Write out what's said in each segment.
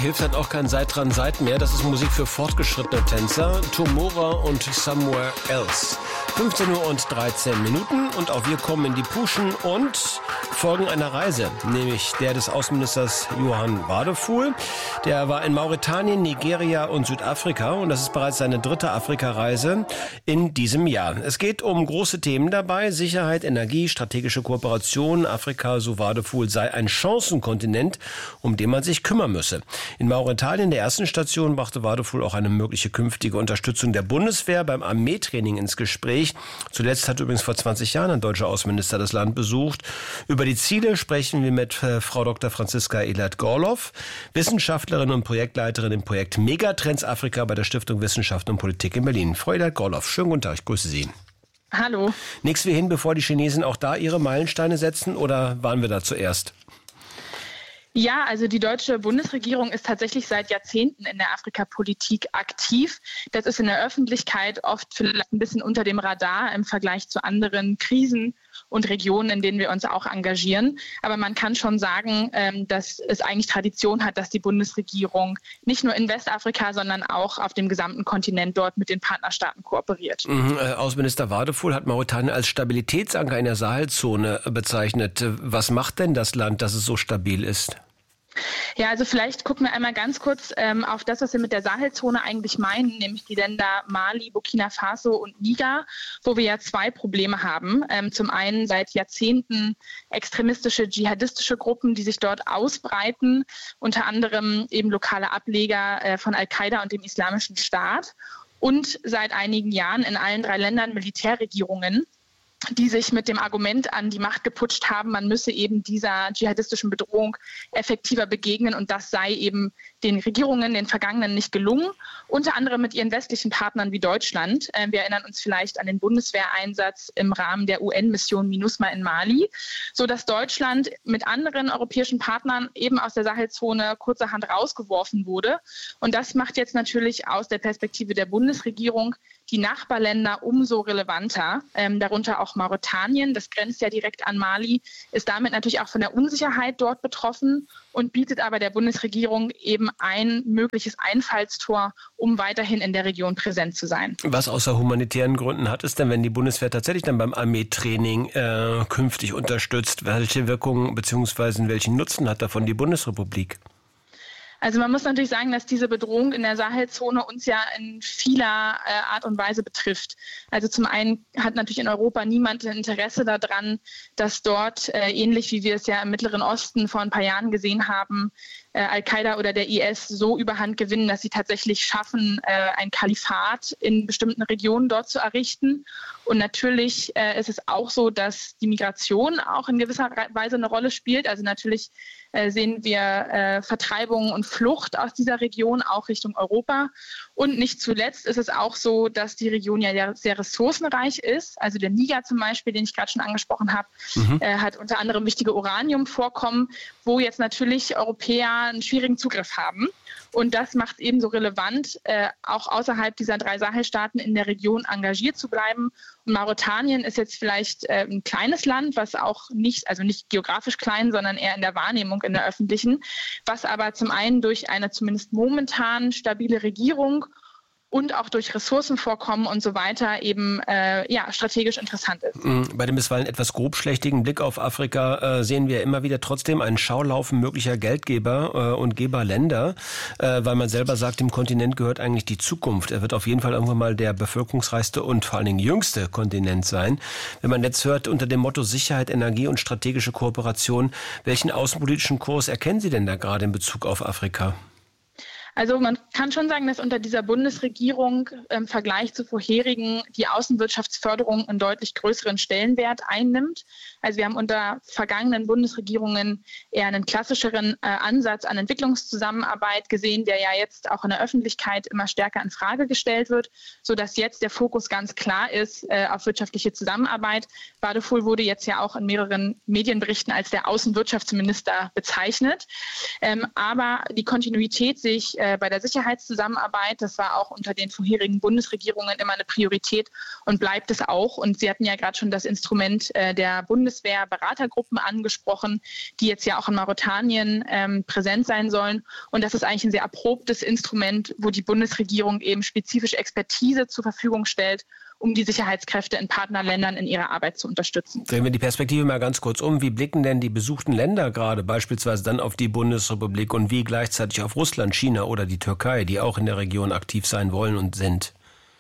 hilft halt auch kein Seit dran Seit mehr. Das ist Musik für fortgeschrittene Tänzer. Tomorrow und Somewhere Else. 15:13 Uhr und auch wir kommen in die Puschen und folgen einer Reise, nämlich der des Außenministers Johan Wadefuhl. Der war in Mauretanien, Nigeria und Südafrika und das ist bereits seine dritte Afrikareise in diesem Jahr. Es geht um große Themen dabei, Sicherheit, Energie, strategische Kooperation. Afrika, so Wadefuhl, sei ein Chancenkontinent, um den man sich kümmern müsse. In Mauretanien, der ersten Station, brachte Wadefuhl auch eine mögliche künftige Unterstützung der Bundeswehr beim Armeetraining ins Gespräch. Zuletzt hat übrigens vor 20 Jahren ein deutscher Außenminister das Land besucht. Über die Ziele sprechen wir mit Frau Dr. Franziska Elert-Gorloff, Wissenschaftlerin und Projektleiterin im Projekt Megatrends Afrika bei der Stiftung Wissenschaft und Politik in Berlin. Frau Elert-Gorloff, schönen guten Tag, ich grüße Sie. Hallo. Nichts wie hin, bevor die Chinesen auch da ihre Meilensteine setzen, oder waren wir da zuerst? Ja, also die deutsche Bundesregierung ist tatsächlich seit Jahrzehnten in der Afrikapolitik aktiv. Das ist in der Öffentlichkeit oft vielleicht ein bisschen unter dem Radar im Vergleich zu anderen Krisen und Regionen, in denen wir uns auch engagieren. Aber man kann schon sagen, dass es eigentlich Tradition hat, dass die Bundesregierung nicht nur in Westafrika, sondern auch auf dem gesamten Kontinent dort mit den Partnerstaaten kooperiert. Außenminister Wadefuhl hat Mauretanien als Stabilitätsanker in der Sahelzone bezeichnet. Was macht denn das Land, dass es so stabil ist? Ja, also vielleicht gucken wir einmal ganz kurz auf das, was wir mit der Sahelzone eigentlich meinen, nämlich die Länder Mali, Burkina Faso und Niger, wo wir ja zwei Probleme haben. Zum einen seit Jahrzehnten extremistische, dschihadistische Gruppen, die sich dort ausbreiten, unter anderem eben lokale Ableger von Al-Qaida und dem Islamischen Staat. Und seit einigen Jahren in allen drei Ländern Militärregierungen, die sich mit dem Argument an die Macht geputscht haben, man müsse eben dieser dschihadistischen Bedrohung effektiver begegnen und das sei eben den Regierungen, den Vergangenen nicht gelungen, unter anderem mit ihren westlichen Partnern wie Deutschland. Wir erinnern uns vielleicht an den Bundeswehreinsatz im Rahmen der UN-Mission MINUSMA in Mali, sodass Deutschland mit anderen europäischen Partnern eben aus der Sahelzone kurzerhand rausgeworfen wurde. Und das macht jetzt natürlich aus der Perspektive der Bundesregierung die Nachbarländer umso relevanter, darunter auch Mauretanien, das grenzt ja direkt an Mali, ist damit natürlich auch von der Unsicherheit dort betroffen und bietet aber der Bundesregierung eben ein mögliches Einfallstor, um weiterhin in der Region präsent zu sein. Was außer humanitären Gründen hat es denn, wenn die Bundeswehr tatsächlich dann beim Armeetraining künftig unterstützt? Welche Wirkungen bzw. welchen Nutzen hat davon die Bundesrepublik? Also man muss natürlich sagen, dass diese Bedrohung in der Sahelzone uns ja in vieler Art und Weise betrifft. Also zum einen hat natürlich in Europa niemand ein Interesse daran, dass dort, ähnlich wie wir es ja im Mittleren Osten vor ein paar Jahren gesehen haben, Al-Qaida oder der IS so überhand gewinnen, dass sie tatsächlich schaffen, ein Kalifat in bestimmten Regionen dort zu errichten. Und natürlich ist es auch so, dass die Migration auch in gewisser Weise eine Rolle spielt. Also natürlich sehen wir Vertreibung und Flucht aus dieser Region auch Richtung Europa. Und nicht zuletzt ist es auch so, dass die Region ja sehr ressourcenreich ist. Also der Niger zum Beispiel, den ich gerade schon angesprochen habe, hat unter anderem wichtige Uraniumvorkommen, wo jetzt natürlich Europäer einen schwierigen Zugriff haben. Und das macht es ebenso relevant, auch außerhalb dieser drei Sahelstaaten in der Region engagiert zu bleiben. Und Mauretanien ist jetzt vielleicht ein kleines Land, was auch nicht, also nicht geografisch klein, sondern eher in der Wahrnehmung, in der öffentlichen, was aber zum einen durch eine zumindest momentan stabile Regierung und auch durch Ressourcenvorkommen und so weiter eben strategisch interessant ist. Bei dem bisweilen etwas grobschlächtigen Blick auf Afrika sehen wir immer wieder trotzdem einen Schaulaufen möglicher Geldgeber und Geberländer, weil man selber sagt, dem Kontinent gehört eigentlich die Zukunft. Er wird auf jeden Fall irgendwann mal der bevölkerungsreichste und vor allen Dingen jüngste Kontinent sein. Wenn man jetzt hört, unter dem Motto Sicherheit, Energie und strategische Kooperation, welchen außenpolitischen Kurs erkennen Sie denn da gerade in Bezug auf Afrika? Also man kann schon sagen, dass unter dieser Bundesregierung im Vergleich zu vorherigen die Außenwirtschaftsförderung einen deutlich größeren Stellenwert einnimmt. Also wir haben unter vergangenen Bundesregierungen eher einen klassischeren Ansatz an Entwicklungszusammenarbeit gesehen, der ja jetzt auch in der Öffentlichkeit immer stärker in Frage gestellt wird, sodass jetzt der Fokus ganz klar ist auf wirtschaftliche Zusammenarbeit. Wadefuhl wurde jetzt ja auch in mehreren Medienberichten als der Außenwirtschaftsminister bezeichnet. Aber die Kontinuität sehe ich bei der Sicherheit Sicherheitszusammenarbeit. Das war auch unter den vorherigen Bundesregierungen immer eine Priorität und bleibt es auch. Und Sie hatten ja gerade schon das Instrument der Bundeswehr-Beratergruppen angesprochen, die jetzt ja auch in Mauretanien präsent sein sollen. Und das ist eigentlich ein sehr erprobtes Instrument, wo die Bundesregierung eben spezifische Expertise zur Verfügung stellt, um die Sicherheitskräfte in Partnerländern in ihrer Arbeit zu unterstützen. Drehen wir die Perspektive mal ganz kurz um. Wie blicken denn die besuchten Länder gerade beispielsweise dann auf die Bundesrepublik und wie gleichzeitig auf Russland, China oder die Türkei, die auch in der Region aktiv sein wollen und sind?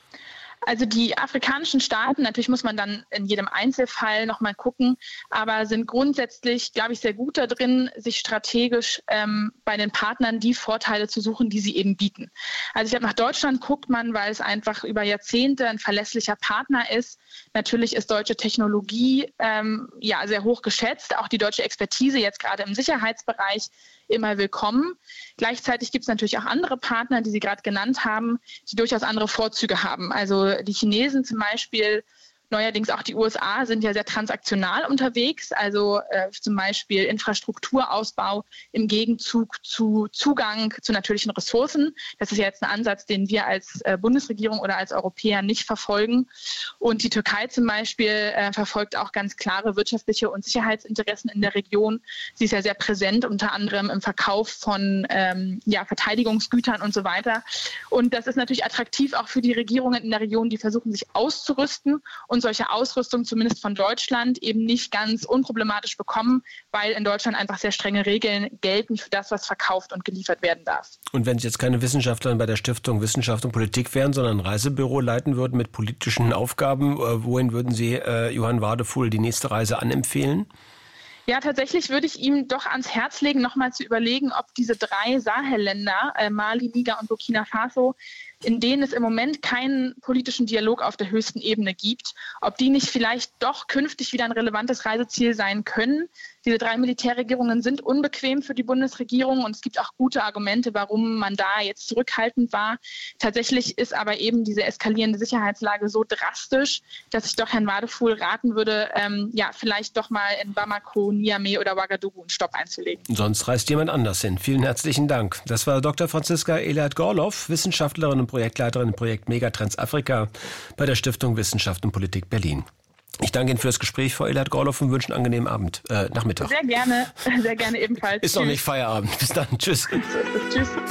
Also die afrikanischen Staaten, natürlich muss man dann in jedem Einzelfall nochmal gucken, aber sind grundsätzlich, glaube ich, sehr gut da drin, sich strategisch bei den Partnern die Vorteile zu suchen, die sie eben bieten. Also ich glaube, nach Deutschland guckt man, weil es einfach über Jahrzehnte ein verlässlicher Partner ist. Natürlich ist deutsche Technologie sehr hoch geschätzt, auch die deutsche Expertise jetzt gerade im Sicherheitsbereich immer willkommen. Gleichzeitig gibt es natürlich auch andere Partner, die Sie gerade genannt haben, die durchaus andere Vorzüge haben. Also die Chinesen zum Beispiel, neuerdings auch die USA sind ja sehr transaktional unterwegs, also zum Beispiel Infrastrukturausbau im Gegenzug zu Zugang zu natürlichen Ressourcen. Das ist ja jetzt ein Ansatz, den wir als Bundesregierung oder als Europäer nicht verfolgen. Und die Türkei zum Beispiel verfolgt auch ganz klare wirtschaftliche und Sicherheitsinteressen in der Region. Sie ist ja sehr präsent, unter anderem im Verkauf von Verteidigungsgütern und so weiter. Und das ist natürlich attraktiv auch für die Regierungen in der Region, die versuchen, sich auszurüsten und solche Ausrüstung zumindest von Deutschland eben nicht ganz unproblematisch bekommen, weil in Deutschland einfach sehr strenge Regeln gelten für das, was verkauft und geliefert werden darf. Und wenn Sie jetzt keine Wissenschaftlerin bei der Stiftung Wissenschaft und Politik wären, sondern ein Reisebüro leiten würden mit politischen Aufgaben, wohin würden Sie Johann Wadefuhl die nächste Reise anempfehlen? Ja, tatsächlich würde ich ihm doch ans Herz legen, nochmal zu überlegen, ob diese 3 Sahelländer, Mali, Niger und Burkina Faso, in denen es im Moment keinen politischen Dialog auf der höchsten Ebene gibt, ob die nicht vielleicht doch künftig wieder ein relevantes Reiseziel sein können. Diese 3 Militärregierungen sind unbequem für die Bundesregierung und es gibt auch gute Argumente, warum man da jetzt zurückhaltend war. Tatsächlich ist aber eben diese eskalierende Sicherheitslage so drastisch, dass ich doch Herrn Wadefuhl raten würde, vielleicht doch mal in Bamako, Niamey oder Ouagadougou einen Stopp einzulegen. Sonst reist jemand anders hin. Vielen herzlichen Dank. Das war Dr. Franziska Elert-Gorloff, Wissenschaftlerin und Projektleiterin im Projekt Megatrends Afrika bei der Stiftung Wissenschaft und Politik Berlin. Ich danke Ihnen für das Gespräch, Frau Elert-Gorloff, und wünsche einen angenehmen Nachmittag. Sehr gerne ebenfalls. Ist noch nicht Feierabend. Bis dann. Tschüss. Tschüss.